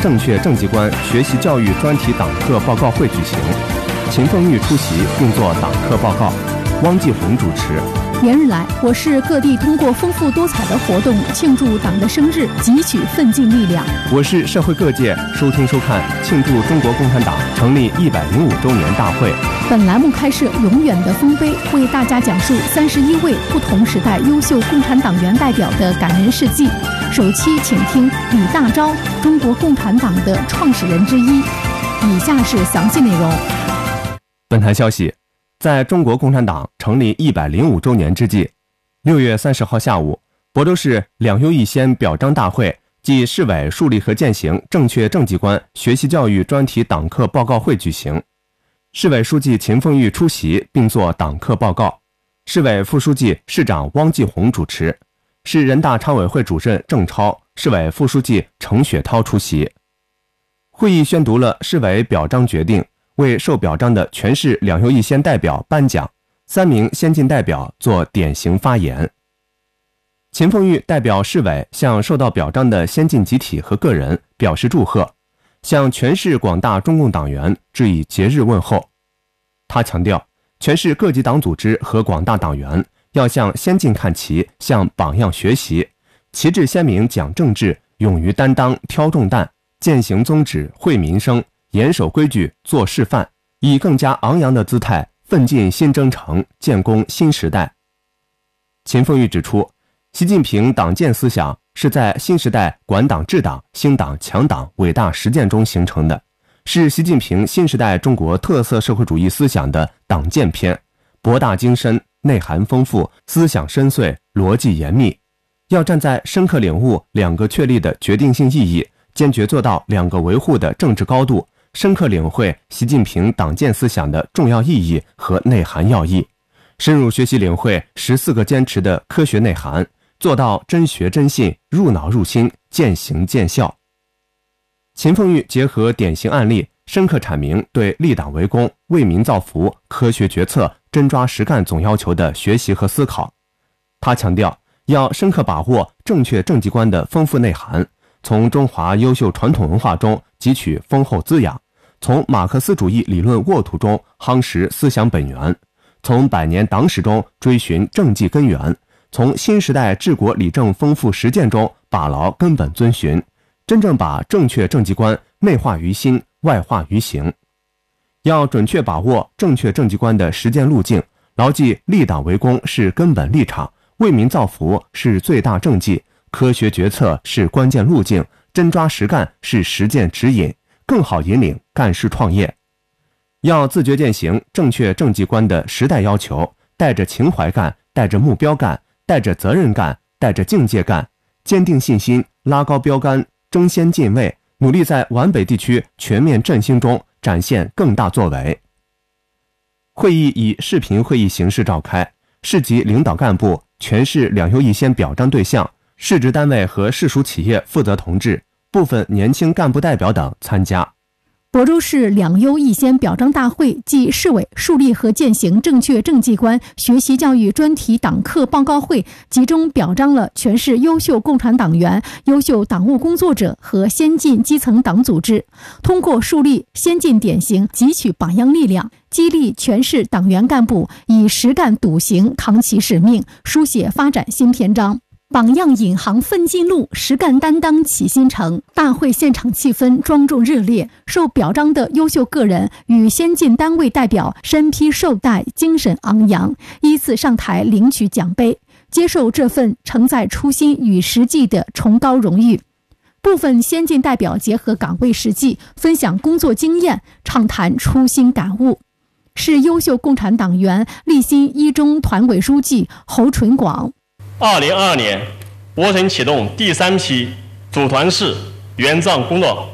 正确政绩观学习教育专题党课报告会举行，秦凤玉出席并作党课报告，汪继红主持。 连日来，我市各地通过丰富多彩的活动庆祝党的生日，汲取奋进力量。 我市社会各界收听收看庆祝中国共产党成立105周年大会。 本栏目开设永远的丰碑，为大家讲述31位不同时代优秀共产党员代表的感人事迹。首期请听李大钊，中国共产党的创始人之一。以下是详细内容。 本台消息，在中国共产党成立105周年之际，6月30号下午，亳州市两优一先表彰大会暨市委树立和践行正确政绩观学习教育专题党课报告会举行。市委书记秦凤玉出席并作党课报告，市委副书记、市长汪继红主持，市人大常委会主任郑超、市委副书记程雪涛出席。会议宣读了市委表彰决定，为受表彰的全市两优一先代表颁奖，3名先进代表作典型发言。秦凤玉代表市委向受到表彰的先进集体和个人表示祝贺，向全市广大中共党员致以节日问候。他强调，全市各级党组织和广大党员要向先进看齐，向榜样学习，旗帜鲜明讲政治，勇于担当挑重担，践行宗旨惠民生，严守规矩做示范，以更加昂扬的姿态奋进新征程，建功新时代。秦凤玉指出，习近平党建思想是在新时代管党治党兴党强党伟大实践中形成的，是习近平新时代中国特色社会主义思想的党建篇，博大精深，内涵丰富，思想深邃，逻辑严密。要站在深刻领悟两个确立的决定性意义，坚决做到两个维护的政治高度，深刻领会习近平党建思想的重要意义和内涵要义，深入学习领会14个坚持的科学内涵，做到真学真信，入脑入心，见行见效。秦凤玉结合典型案例，深刻阐明对立党为公、为民造福、科学决策、真抓实干总要求的学习和思考。他强调，要深刻把握正确政绩观的丰富内涵，从中华优秀传统文化中汲取丰厚滋养，从马克思主义理论沃土中夯实思想本源，从100年党史中追寻政绩根源，从新时代治国理政丰富实践中把牢根本遵循，真正把正确政绩观内化于心，外化于行。要准确把握正确政绩观的实践路径，牢记立党为公是根本立场，为民造福是最大政绩，科学决策是关键路径，真抓实干是实践指引，更好引领干事创业。要自觉践行正确政绩观的时代要求，带着情怀干，带着目标干，带着责任干，带着境界干，坚定信心，拉高标杆，争先进位，努力在皖北地区全面振兴中展现更大作为。会议以视频会议形式召开，市级领导干部、全市两优一先表彰对象、市直单位和市属企业负责同志、部分年轻干部代表等参加。 亳州市两优一先表彰大会暨市委树立和践行正确政绩观学习教育专题党课报告会集中表彰了全市优秀共产党员、优秀党务工作者和先进基层党组织，通过树立先进典型，汲取榜样力量，激励全市党员干部以实干笃行扛起使命，书写发展新篇章。榜样引航奋进路，实干担当启新程。大会现场气氛庄重热烈，受表彰的优秀个人与先进单位代表身披绶带，精神昂扬，依次上台领取奖杯，接受这份承载初心与实际的崇高荣誉。部分先进代表结合岗位实际，分享工作经验，畅谈初心感悟。市优秀共产党员立新一中团委书记侯纯广 2022年，我省启动第3批组团式援藏工作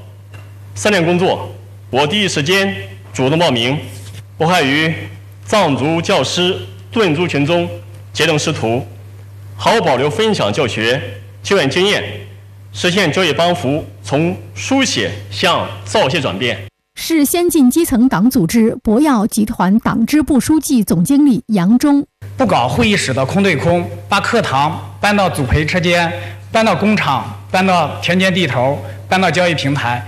3年工作，我第一时间主动报名，我还与藏族教师、顿族群中结成师徒，毫无保留分享教学、救援经验，实现教育帮扶从书写向造写转变。 市先进基层党组织博耀集团党支部书记总经理杨忠， 不搞会议室的空对空，把课堂搬到组培车间，搬到工厂，搬到田间地头，搬到交易平台，